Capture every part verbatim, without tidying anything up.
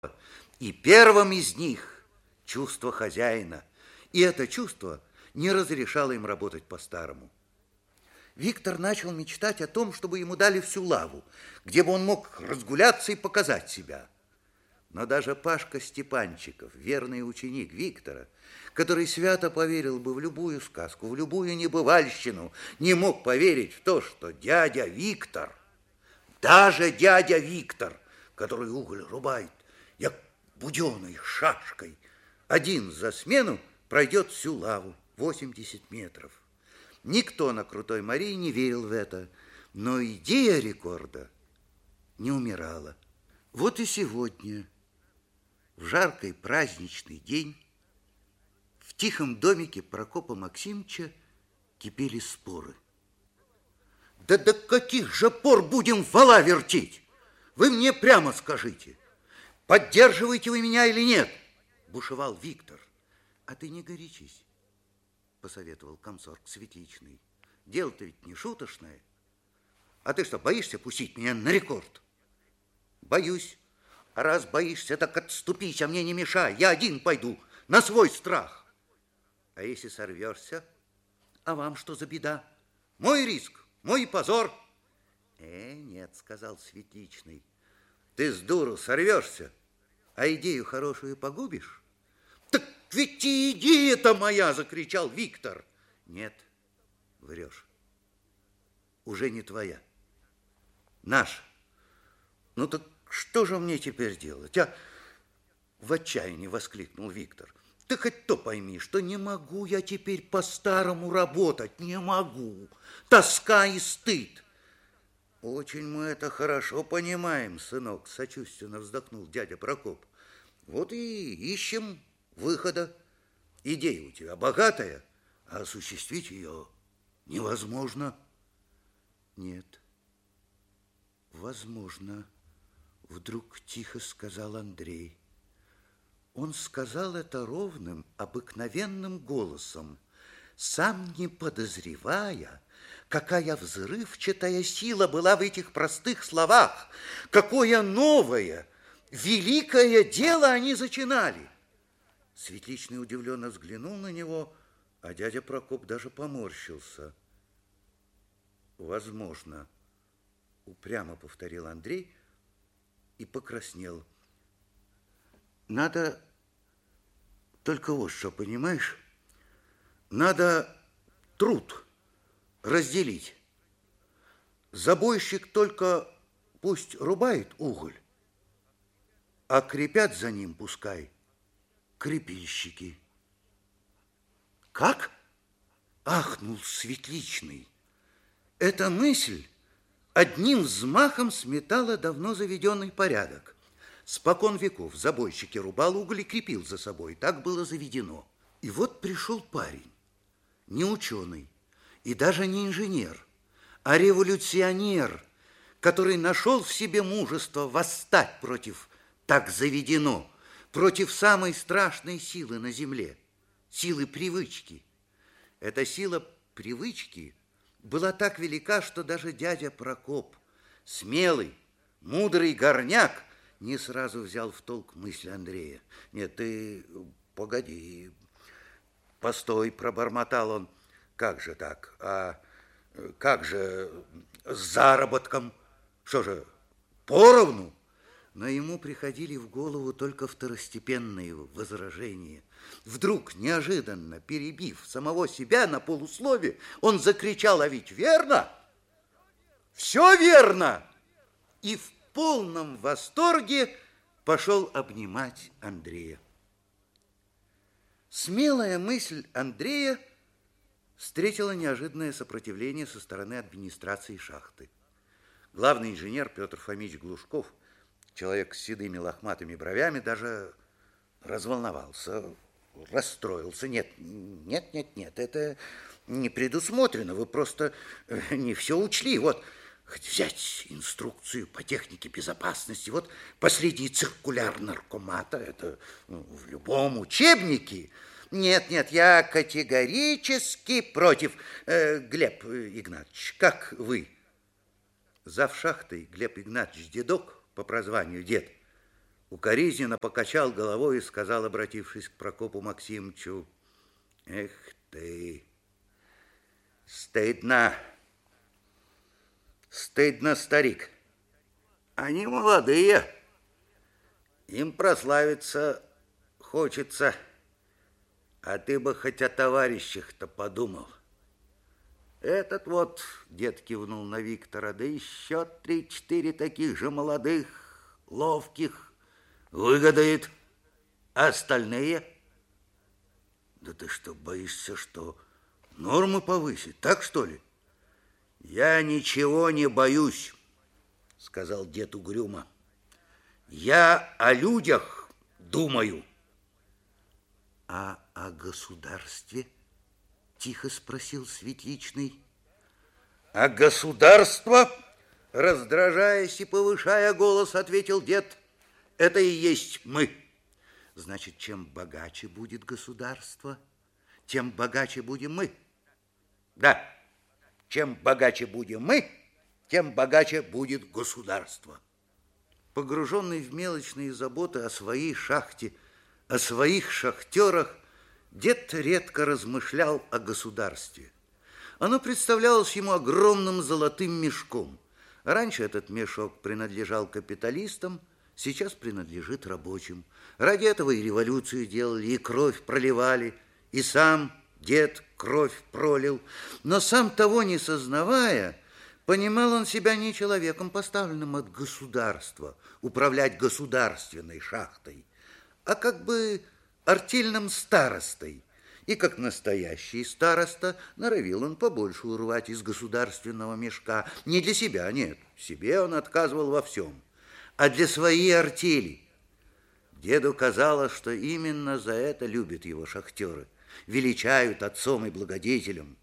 И первым из них чувство хозяина. И это чувство не разрешало им работать по-старому. Виктор начал мечтать о том, чтобы ему дали всю лаву, где бы он мог разгуляться и показать себя. Но даже Пашка Степанчиков, верный ученик Виктора, который свято поверил бы в любую сказку, в любую небывальщину, не мог поверить в то, что дядя Виктор, даже дядя Виктор, который уголь рубает, як буденой шашкой, один за смену пройдет всю лаву, восемьдесят метров. Никто на Крутой Марии не верил в это, но идея рекорда не умирала. Вот и сегодня, в жаркий праздничный день, в тихом домике Прокопа Максимовича кипели споры. Да до каких же пор будем вала вертеть? Вы мне прямо скажите, поддерживаете вы меня или нет? Бушевал Виктор. А ты не горячись, посоветовал комсорг Светличный. Дело-то ведь не шуточное. А ты что, боишься пустить меня на рекорд? Боюсь. А раз боишься, так отступись, а мне не мешай. Я один пойду, на свой страх. А если сорвешься? А вам что за беда? Мой риск, мой позор. Э, нет, сказал Светличный. Ты с дуру сорвешься, а идею хорошую погубишь? Так ведь и идея-то моя, закричал Виктор. Нет, врешь. Уже не твоя. Наша. Ну так что же мне теперь делать, а? В отчаянии воскликнул Виктор. Ты хоть то пойми, что не могу я теперь по-старому работать, не могу. Тоска и стыд. Очень мы это хорошо понимаем, сынок, сочувственно вздохнул дядя Прокоп. Вот и ищем выхода. Идея у тебя богатая, а осуществить ее невозможно. Нет, возможно, вдруг тихо сказал Андрей. Он сказал это ровным, обыкновенным голосом, сам не подозревая, какая взрывчатая сила была в этих простых словах, какое новое, великое дело они зачинали. Светличный удивленно взглянул на него, а дядя Прокоп даже поморщился. Возможно, упрямо повторил Андрей и покраснел. Надо только вот что, понимаешь? Надо труд разделить. Забойщик только пусть рубает уголь, а крепят за ним пускай крепильщики. Как? Ахнул Светличный. Эта мысль одним взмахом сметала давно заведенный порядок. Спокон веков забойщики рубал уголь и крепил за собой. Так было заведено. И вот пришел парень, не ученый и даже не инженер, а революционер, который нашел в себе мужество восстать против «так заведено», против самой страшной силы на земле, силы привычки. Эта сила привычки была так велика, что даже дядя Прокоп, смелый, мудрый горняк, не сразу взял в толк мысль Андрея. Нет, ты погоди, постой, пробормотал он. Как же так? А как же с заработком? Что же, поровну? Но ему приходили в голову только второстепенные возражения. Вдруг, неожиданно перебив самого себя на полуслове, он закричал: а ведь верно? Все верно! И в полном восторге пошел обнимать Андрея. Смелая мысль Андрея встретила неожиданное сопротивление со стороны администрации шахты. Главный инженер Петр Фомич Глушков, человек с седыми лохматыми бровями, даже разволновался, расстроился. Нет, нет, нет, нет, это не предусмотрено, вы просто не все учли. Вот, хоть взять инструкцию по технике безопасности, вот последний циркуляр наркомата, это ну, в любом учебнике. Нет, нет, я категорически против. Э, Глеб Игнатьевич, как вы? Зав шахтой Глеб Игнатьевич Дедок, по прозванию Дед, укоризненно покачал головой и сказал, обратившись к Прокопу Максимовичу: эх ты, стыдно, стыдно, старик. Они молодые, им прославиться хочется, а ты бы хоть о товарищах-то подумал. Этот вот, дед кивнул на Виктора, да еще три-четыре таких же молодых, ловких, выгодает. А остальные? Да ты что, боишься, что нормы повысит, так что ли? Я ничего не боюсь, сказал дед угрюмо. Я о людях думаю. А о государстве? Тихо спросил Светличный. А государство, раздражаясь и повышая голос, ответил дед, это и есть мы. Значит, чем богаче будет государство, тем богаче будем мы. Да, чем богаче будем мы, тем богаче будет государство. Погруженный в мелочные заботы о своей шахте, о своих шахтерах, дед редко размышлял о государстве. Оно представлялось ему огромным золотым мешком. Раньше этот мешок принадлежал капиталистам, сейчас принадлежит рабочим. Ради этого и революцию делали, и кровь проливали, и сам дед кровь пролил. Но сам того не сознавая, понимал он себя не человеком, поставленным от государства, управлять государственной шахтой, а как бы артельным старостой. И как настоящий староста норовил он побольше урвать из государственного мешка. Не для себя, нет, себе он отказывал во всем, а для своей артели. Деду казалось, что именно за это любят его шахтеры, величают отцом и благодетелем.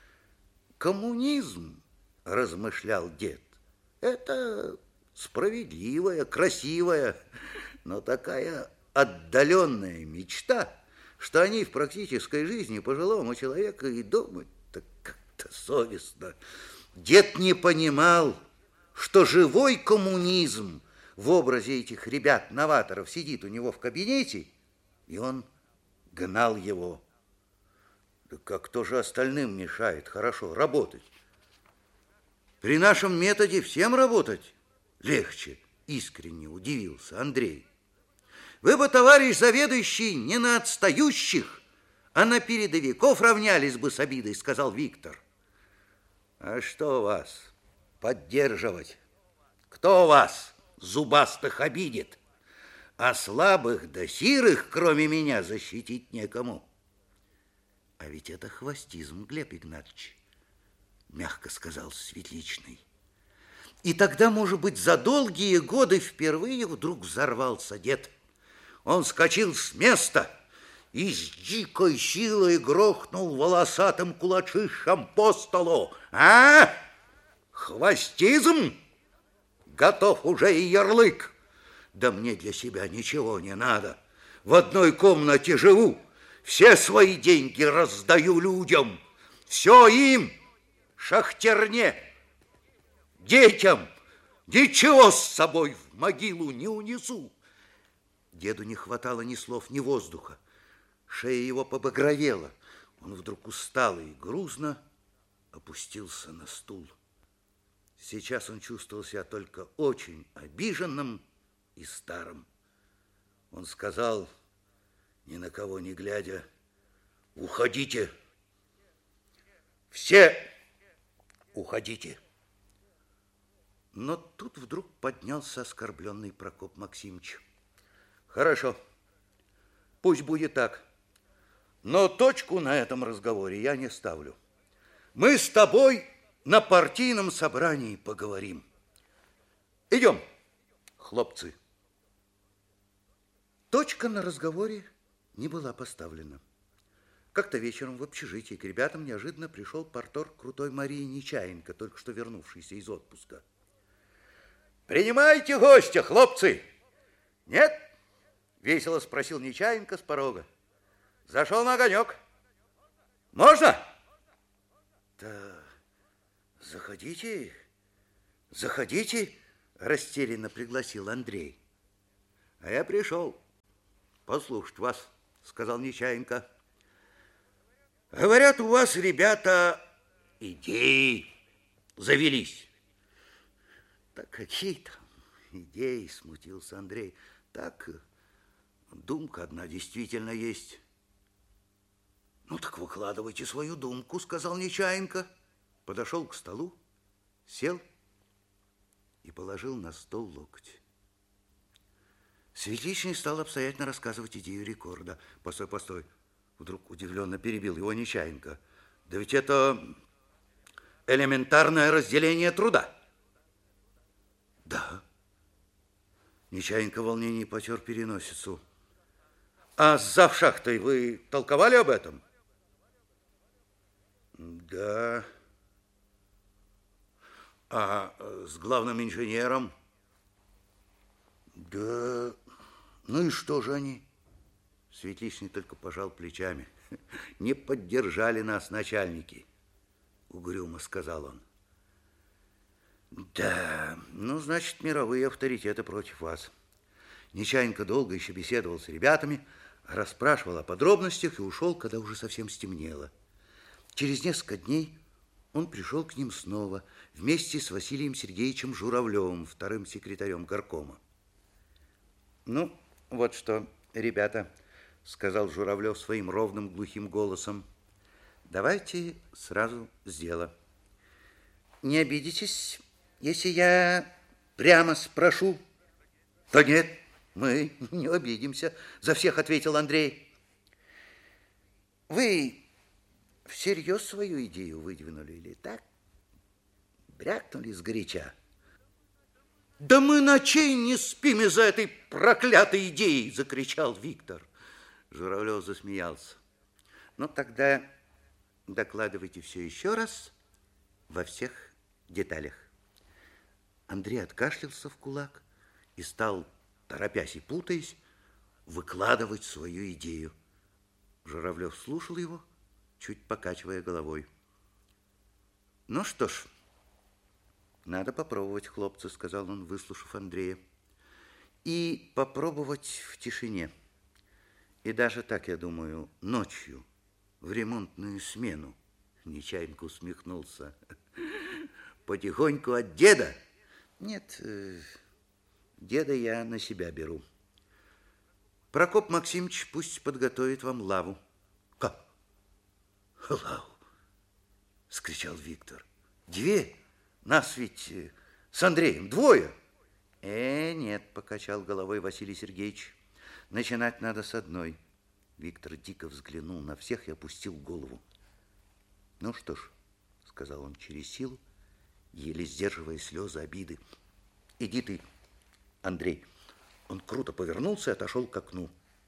Коммунизм, размышлял дед, это справедливая, красивая, но такая отдаленная мечта, что о ней в практической жизни пожилому человеку и думать-то как-то совестно. Дед не понимал, что живой коммунизм в образе этих ребят-новаторов сидит у него в кабинете, и он гнал его. Да как кто же остальным мешает хорошо работать? При нашем методе всем работать легче, искренне удивился Андрей. Вы бы, товарищ заведующий, не на отстающих, а на передовиков равнялись бы с обидой, сказал Виктор. А что вас поддерживать? Кто вас, зубастых, обидит? А слабых да сирых, кроме меня, защитить некому. А ведь это хвостизм, Глеб Игнатьевич, мягко сказал Светличный. И тогда, может быть, за долгие годы впервые вдруг взорвался дед. Он вскочил с места и с дикой силой грохнул волосатым кулачищем по столу. А? Хвостизм? Готов уже и ярлык. Да мне для себя ничего не надо. В одной комнате живу, все свои деньги раздаю людям. Все им, шахтерне, детям. Ничего с собой в могилу не унесу. Деду не хватало ни слов, ни воздуха. Шея его побагровела. Он вдруг устало и грузно опустился на стул. Сейчас он чувствовал себя только очень обиженным и старым. Он сказал, ни на кого не глядя: уходите. Все уходите. Но тут вдруг поднялся оскорбленный Прокоп Максимович. Хорошо, пусть будет так, но точку на этом разговоре я не ставлю. Мы с тобой на партийном собрании поговорим. Идем, хлопцы. Точка на разговоре не была поставлена. Как-то вечером в общежитии к ребятам неожиданно пришел парторг крутой Марии Нечаенко, только что вернувшийся из отпуска. Принимайте гостя, хлопцы. Нет? Весело спросил Нечаенко с порога. Зашел на огонек. Можно? Да, заходите, заходите, растерянно пригласил Андрей. А я пришел послушать вас, сказал Нечаенко. Говорят, у вас, ребята, идеи завелись. Так какие там идеи, смутился Андрей. Так, думка одна действительно есть. Ну так выкладывайте свою думку, сказал Нечаенко. Подошел к столу, сел и положил на стол локоть. Светличный стал обстоятельно рассказывать идею рекорда. Постой, постой. Вдруг удивленно перебил его Нечаенко. Да ведь это элементарное разделение труда. Да. Нечаенко в волнении потер переносицу. А с завшахтой вы толковали об этом? Да. А с главным инженером? Да. Ну и что же они? Светличный только пожал плечами. Не поддержали нас начальники, угрюмо сказал он. Да, ну, значит, мировые авторитеты против вас. Нечаенко долго еще беседовал с ребятами, расспрашивал о подробностях и ушел, когда уже совсем стемнело. Через несколько дней он пришел к ним снова, вместе с Василием Сергеевичем Журавлевым, вторым секретарем горкома. Ну, вот что, ребята, сказал Журавлев своим ровным глухим голосом, давайте сразу с дела. Не обидитесь, если я прямо спрошу? Да нет, мы не обидимся, за всех ответил Андрей. Вы всерьез свою идею выдвинули или так? Брякнули сгоряча? Да мы ночей не спим из-за этой проклятой идеи, закричал Виктор. Журавлев засмеялся. Ну, тогда докладывайте все еще раз во всех деталях. Андрей откашлялся в кулак и стал, торопясь и путаясь, выкладывать свою идею. Журавлев слушал его, чуть покачивая головой. Ну что ж, надо попробовать, хлопцы, сказал он, выслушав Андрея. И попробовать в тишине. И даже так, я думаю, ночью, в ремонтную смену. Нечаенко усмехнулся. Потихоньку от деда? Нет, деда я на себя беру. Прокоп Максимович пусть подготовит вам лаву. Как? Лаву? Скричал Виктор. Две? Нас ведь с Андреем двое. Э, нет, покачал головой Василий Сергеевич. Начинать надо с одной. Виктор дико взглянул на всех и опустил голову. Ну что ж, сказал он через силу, еле сдерживая слезы обиды. Иди ты, Андрей. Он круто повернулся и отошел к окну.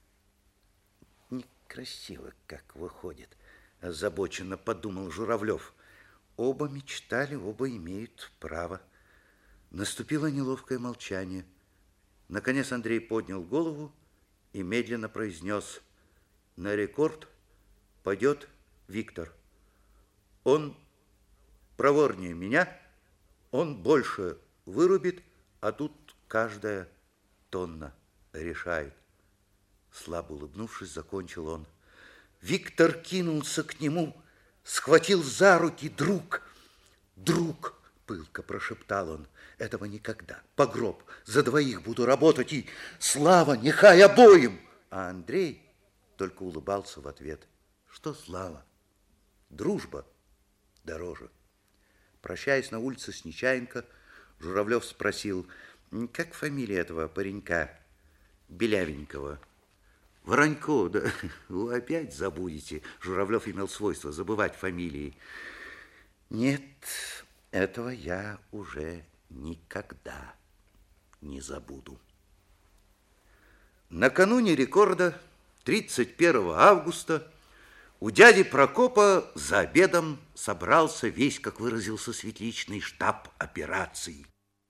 Некрасиво как выходит, озабоченно подумал Журавлев. Оба мечтали, оба имеют право. Наступило неловкое молчание. Наконец Андрей поднял голову и медленно произнес: на рекорд пойдет Виктор. Он проворнее меня, он больше вырубит, а тут каждая тонна решает. Слабо улыбнувшись, закончил он. Виктор кинулся к нему, схватил за руки. Друг, друг, пылко прошептал он, этого никогда. По гроб за двоих буду работать, и слава нехай обоим. А Андрей только улыбался в ответ. Что слава? Дружба дороже. Прощаясь на улице с Нечаенко, Журавлев спросил, как фамилия этого паренька белявенького? Воронько, да вы опять забудете. Журавлев имел свойство забывать фамилии. Нет, этого я уже никогда не забуду. Накануне рекорда, тридцать первого августа, у дяди Прокопа за обедом собрался весь, как выразился Светличный, штаб операций.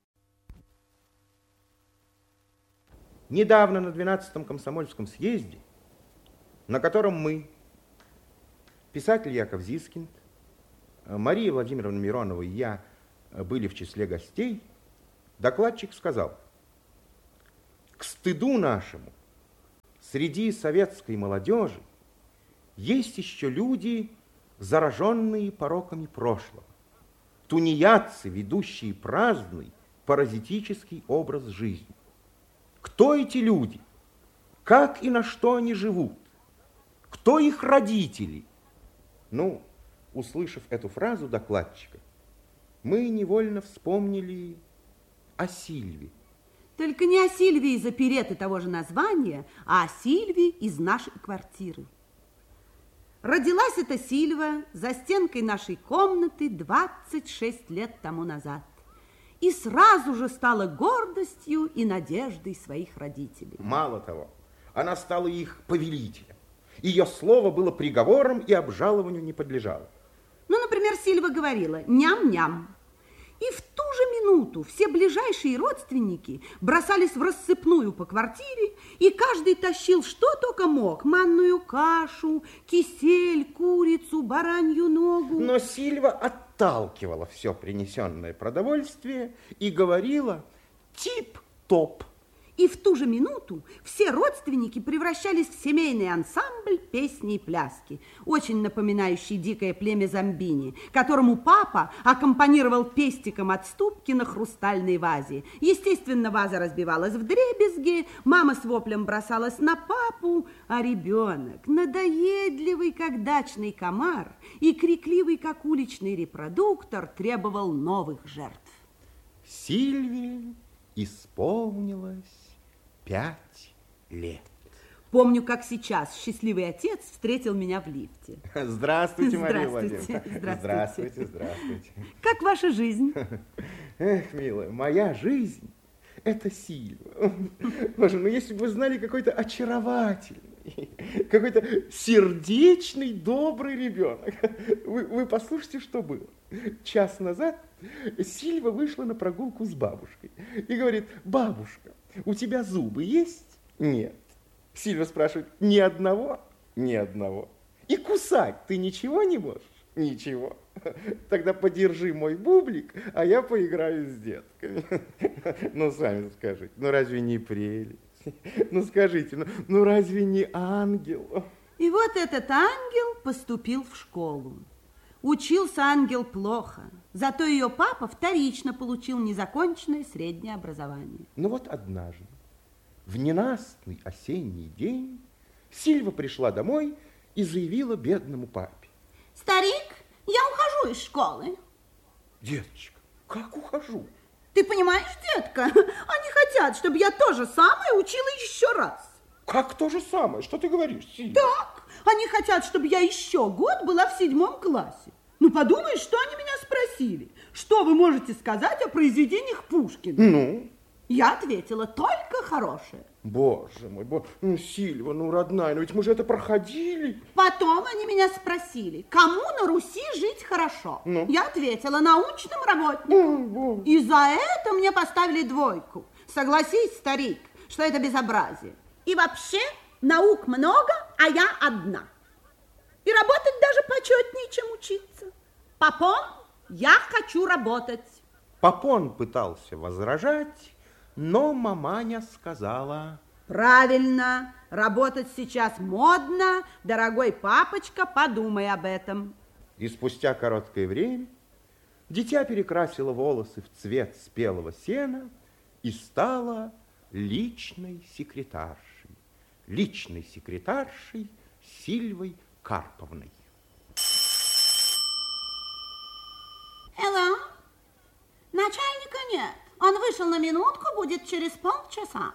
Недавно на двенадцатом комсомольском съезде, на котором мы, писатель Яков Зискинд, Мария Владимировна Миронова и я были в числе гостей, докладчик сказал: К стыду нашему, среди советской молодежи есть еще люди, зараженные пороками прошлого, тунеядцы, ведущие праздный, паразитический образ жизни. Кто эти люди? Как и на что они живут? Кто их родители? Ну, услышав эту фразу докладчика, мы невольно вспомнили о Сильве. Только не о Сильве из опереты того же названия, а о Сильве из нашей квартиры. Родилась эта Сильва за стенкой нашей комнаты двадцать шесть лет тому назад. И сразу же стала гордостью и надеждой своих родителей. Мало того, она стала их повелителем. Ее слово было приговором и обжалованию не подлежало. Ну, например, Сильва говорила «ням-ням». И в ту же минуту все ближайшие родственники бросались в рассыпную по квартире, и каждый тащил что только мог. Манную кашу, кисель, курицу, баранью ногу. Но Сильва отталкивала все принесенное продовольствие и говорила «тип-топ». И в ту же минуту все родственники превращались в семейный ансамбль песни и пляски, очень напоминающий дикое племя Замбини, которому папа аккомпанировал пестиком от ступки на хрустальной вазе. Естественно, ваза разбивалась вдребезги, мама с воплем бросалась на папу, а ребенок, надоедливый, как дачный комар, и крикливый, как уличный репродуктор, требовал новых жертв. Сильве исполнилось пять лет. Помню, как сейчас счастливый отец встретил меня в лифте. Здравствуйте, Мария Здравствуйте. Владимировна. Здравствуйте. Здравствуйте, здравствуйте. Как ваша жизнь? Эх, милая, моя жизнь – это Сильва. Боже, ну если бы вы знали, какой-то очаровательный, какой-то сердечный, добрый ребенок. Вы, вы послушайте, что было. Час назад Сильва вышла на прогулку с бабушкой и говорит: бабушка, у тебя зубы есть? Нет. Сильва спрашивает: ни одного? Ни одного. И кусать ты ничего не можешь? Ничего. Тогда подержи мой бублик, а я поиграю с детками. Ну, сами скажите, ну разве не прелесть? Ну скажите, ну, ну разве не ангел? И вот этот ангел поступил в школу. Учился ангел плохо, зато ее папа вторично получил незаконченное среднее образование. Ну вот однажды, в ненастный осенний день, Сильва пришла домой и заявила бедному папе: старик, я ухожу из школы. Деточка, как ухожу? Ты понимаешь, детка, они хотят, чтобы я то же самое учила еще раз. Как то же самое? Что ты говоришь, Сильва? Так, они хотят, чтобы я еще год была в седьмом классе. Ну, подумай, что они меня спросили. Что вы можете сказать о произведениях Пушкина? Ну? Я ответила: только хорошее. Боже мой, боже, ну, Сильва, ну, родная, ну ведь мы же это проходили. Потом они меня спросили, кому на Руси жить хорошо. Ну? Я ответила: научным работникам. О, И за это мне поставили двойку. Согласись, старик, что это безобразие. И вообще наук много, а я одна. И работать даже почетнее, чем учиться. Папон, я хочу работать. Папон пытался возражать, но маманя сказала: Правильно, работать сейчас модно. Дорогой папочка, подумай об этом. И спустя короткое время дитя перекрасило волосы в цвет спелого сена и стала личной секретаршей. Личной секретаршей Сильвой Карповной. Hello? Начальника нет. Он вышел на минутку, будет через полчаса.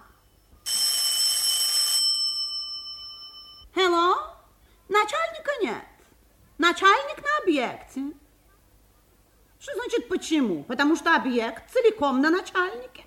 Hello? Начальника нет. Начальник на объекте. Что значит почему? Потому что объект целиком на начальнике.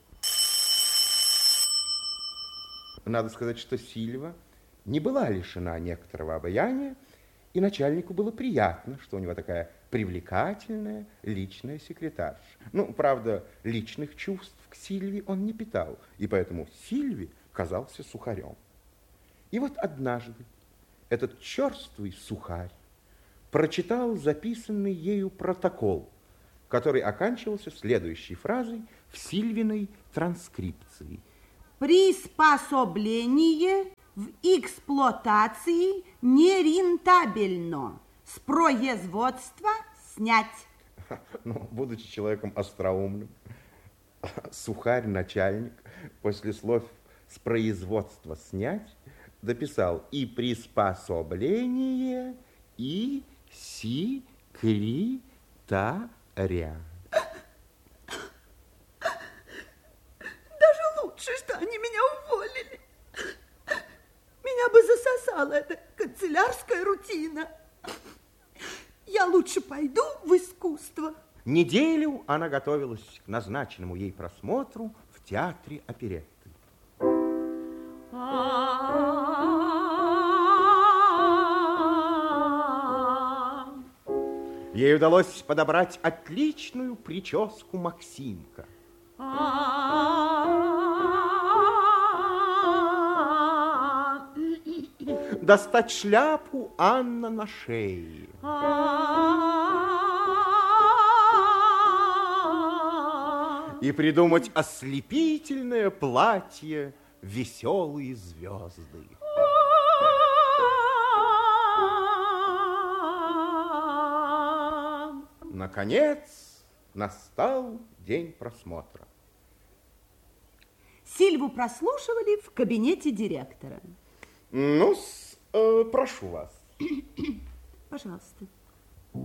Надо сказать, что Сильва не была лишена некоторого обаяния, и начальнику было приятно, что у него такая привлекательная личная секретарша. Ну, правда, личных чувств к Сильве он не питал, и поэтому Сильве казался сухарем. И вот однажды этот черствый сухарь прочитал записанный ею протокол, который оканчивался следующей фразой в Сильвиной транскрипции. Приспособление в эксплуатации нерентабельно. С производства снять. Ну, будучи человеком остроумным, сухарь-начальник после слов «с производства снять» дописал и приспособление, и секретаря. Даже лучше, что они меня уволили. Меня бы засосала эта канцелярская рутина. Я лучше пойду в искусство. Неделю она готовилась к назначенному ей просмотру в театре оперетты. Ей удалось подобрать отличную прическу Максимка. Достать шляпу Анна на шее. И придумать ослепительное платье «Веселые звезды». Наконец настал день просмотра. Сильву прослушивали в кабинете директора. Ну, э, прошу вас. Пожалуйста.